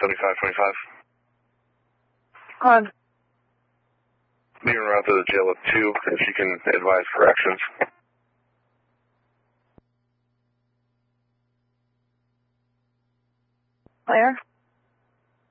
7525. On. Being route to the jail at 2, if you can advise corrections. Where?